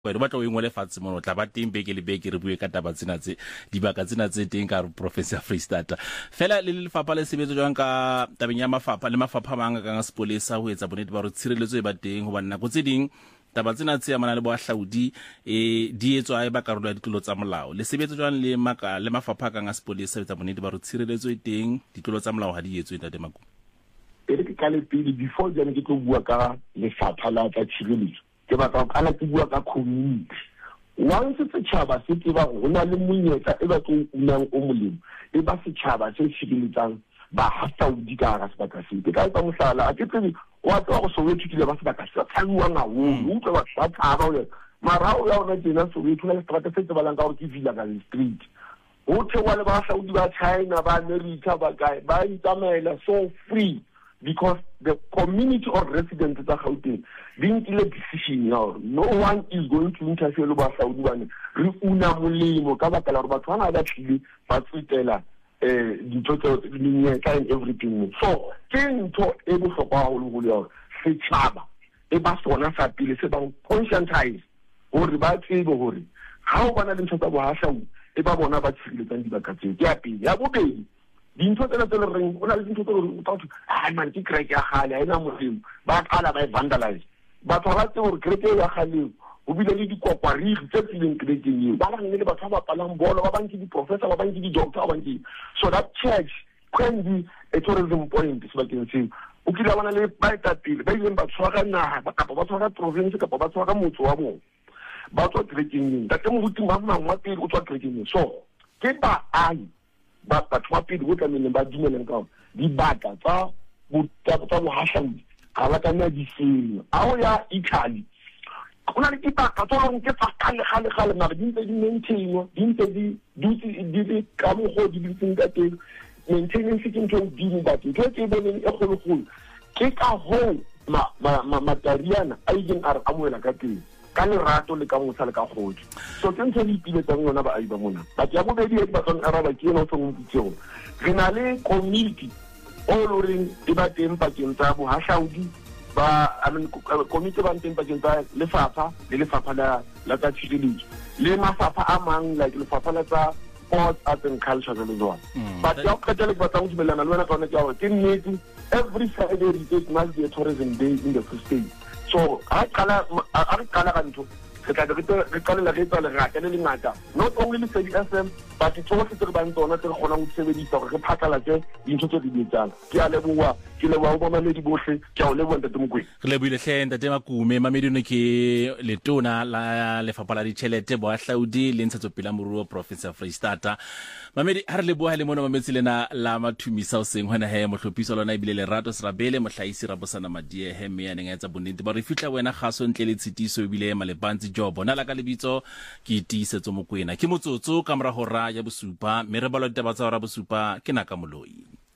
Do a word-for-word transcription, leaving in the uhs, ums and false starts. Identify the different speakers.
Speaker 1: Wena batla o ingole fatshe mono tla ba teng beke le beke re bue ka taba tsena tse dibaka tsena tse teng ka Professor Freestata fela le lefapha le sebetso jwang ka tabeng ya mafapha le mafapha manga ka nga sepolesa ho etsa bonnete ba re tshireletso e ba teng ho banna go tse ding taba tsena tse amana le boahlaudi e di etswa e ba karolo ya ditlolo tsa molao le sebetso jwang le maka le mafapha ka nga sepolesa ho etsa bonnete ba re tshireletso e teng ditlolo tsa molao ha di etswe ntate Makume
Speaker 2: e re ka le pele before jana ke tlo bua ka lefapha la tsa tshireletso ke batla ka la ke bua ka community once setjhaba se tseba go na le monyetla e ba tlo unang o molemo e ba setjhaba se tshireletsang ba hahlaudi ka ga sebaka se ke ka tsa mohlala a ke tsebe wa tsa go Soweto ke le ba sebaka se tshwanwa ngawolo o tlo ba tshaba o marao ya ona tsena Soweto le strata se tsebalang ka gore ke Villa Garden Street o thewa le ba hahlaudi ba China ba America ba kae ba itamela so free because the community or residents of Gauteng didn't take a decision now. No one is going to interfere with Saudi Arabia. Re una molemo ka baka la batho bana ba tshile ba tsitela eh dithoto menyetla and everything. So ke ntho e bohlokwa haholo go le setjhaba e ba sona sa pele se ba conscientize hore ba tsebe hore ha o bana le ntho tsa bohahlaudi e ba bona ba tshiletsang dibaka tseo ke ya pele ya bobedi dintho tsena tse le reng o na le dintho tse o tla ah man ke crack ya gale ha ina molemo ba qala ba vandalize batho ba tse hore crack ya gale o bile le dikokwarigi tse tsileng crackeng eo ba bang le batho ba palang bolo ba bang ke di professor ba bang ke di doctor ba bang ke so that church can be a tourism point so bakeng se o kila bana le ba etapele ba ileng ba tshwara naha ba kapa ba tshwara province kapa ba tshwara motho wa bona ba tswa crackeng eo ka teng go tima mangwa pele o tswa crackeng eo so ke ba ai ba batho ba pele go tlamele ba dumeleng ka dibaka tsa tsa bohahlaudi ga ba kana di seno a o ya Italy go na le dibaka tsa gore ke tsa kale gale gale mara di ntse di maintainwa di ntse di dutse di le ka mo go di ditseng ka teng maintenance ke ntho di mo batho ke ke boneng e golo golo ke ka ho ma ma matariana a ileng a re amoela ka teng ka lerato le ka motsa le ka godi so ke ntse di pile tsang yona ba a iba mona ba ya bobedi e ba tsong araba ke no tsong tseo re na le community o loring e ba teng pakeng tsa bohahlaudi ba I mean community ba teng pakeng tsa lefapha le lefapha la la tsa tshireletso le mafapha a mang like lefapha la tsa sports arts and culture le jwa but ya ka tele ba tsang dumelana le wena ka ona ke wa ke nnete every Friday it must be a tourism day in the Free State. So I kala I kala kanto ke tla re kala la re tla le rata le lengata not only le F M but it's also the band tsona tse gona go sebedisa gore re phatlalatse dintho tse di ditsang ke a leboa ke leboa ba mamedi bohle ke a leboa ntate Mokwena
Speaker 1: re leboile hle ntate Makume mamedi no ke letona la lefapha la ditšhelete boahlaudi le ntshetsopele moruo Professor Freestata mamedi ha re leboa le mona mametsi lena la mathumisa o seng hona he mohlophiso lona ibile le rato Serabele mohlaisi Rabosana Madie he me ya neng etsa bonnete ba re fitla wena gaso ntle le tshitiso ibile malebanzi job bona la ka lebitso ke tiisetso Mokwena ke motsotso ka mora hora ya bosupa me re balwa ditaba tsa hora bosupa ke naka moloi.